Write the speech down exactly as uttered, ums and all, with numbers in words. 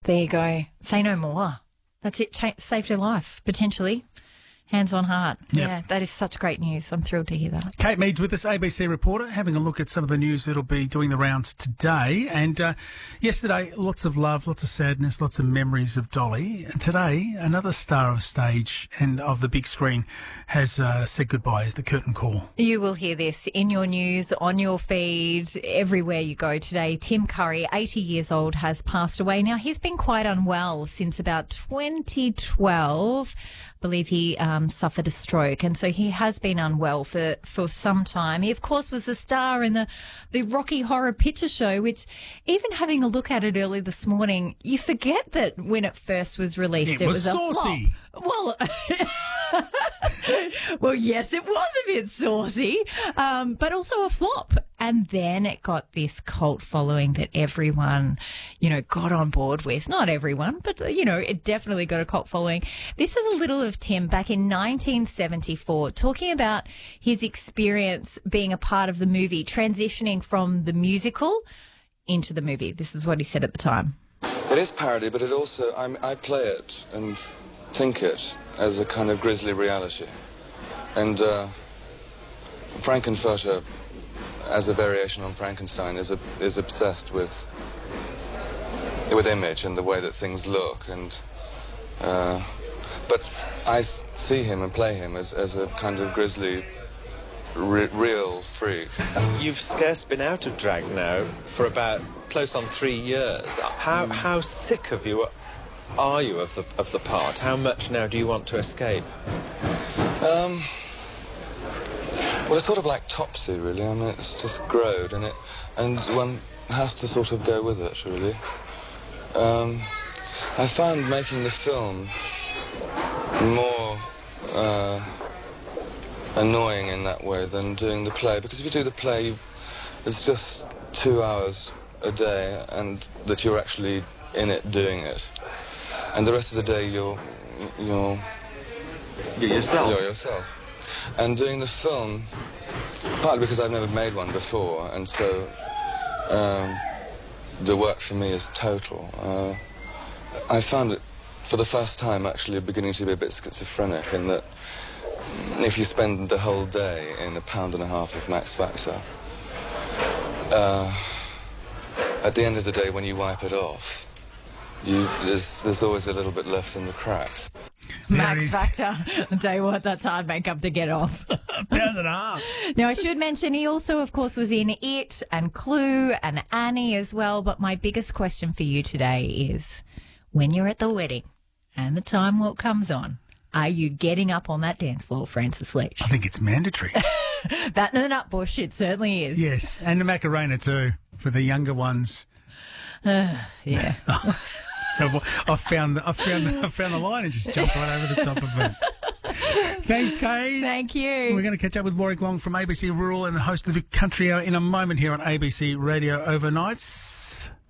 There you go. Say no more. That's it. Cha- saved her life, potentially. Hands on heart. Yep. Yeah, that is such great news. I'm thrilled to hear that. Kate Mead's with us, A B C reporter, having a look at some of the news that'll be doing the rounds today. And uh, yesterday, lots of love, lots of sadness, lots of memories of Dolly. And today, another star of stage and of the big screen has uh, said goodbye as the curtain call. You will hear this in your news, on your feed, everywhere you go today. Tim Curry, eighty years old, has passed away. Now, he's been quite unwell since about twenty twelve. I believe he um, suffered a stroke, and so he has been unwell for, for some time. He, of course, was a star in the, the Rocky Horror Picture Show, which, even having a look at it early this morning, you forget that when it first was released, It it, was was, saucy. a flop. Well, well, yes, it was a bit saucy, um, but also a flop. And then it got this cult following that everyone, you know, got on board with. Not everyone, but, you know, it definitely got a cult following. This is a little of Tim back in nineteen seventy-four, talking about his experience being a part of the movie, transitioning from the musical into the movie. This is what he said at the time. It is parody, but it also, I'm, I play it and think it as a kind of grisly reality. And uh, Frankenfurter, as a variation on Frankenstein, is a, is obsessed with with image and the way that things look. And uh, but I see him and play him as, as a kind of grisly, re real freak. You've scarce been out of drag now for about close on three years. How how sick of you are you of the of the part? How much now do you want to escape? Um. Well, it's sort of like Topsy, really. I mean, it's just growed, and it, and one has to sort of go with it, really. Um, I found making the film more uh, annoying in that way than doing the play, because if you do the play, you, it's just two hours a day, and that you're actually in it doing it, and the rest of the day you're you're You're yourself. You're yourself. And doing the film, partly because I've never made one before, and so um, the work for me is total. Uh, I found it, for the first time, actually beginning to be a bit schizophrenic, in that if you spend the whole day in a pound and a half of Max Factor, uh, at the end of the day, when you wipe it off, you, there's, there's always a little bit left in the cracks. Max Factor. I'll tell you what, that's hard makeup to get off. Pound and a half. Now, I should mention he also, of course, was in It and Clue and Annie as well. But my biggest question for you today is, when you're at the wedding and the time walk comes on, are you getting up on that dance floor, Francis Leach? I think it's mandatory. That and the Nutbush, it certainly is. Yes, and the Macarena too, for the younger ones. Uh, yeah. I found the, I found the, I found the line and just jumped right over the top of it. Thanks, Kate. Thank you. We're going to catch up with Warwick Long from A B C Rural and the host of the Country Hour in a moment here on A B C Radio Overnights.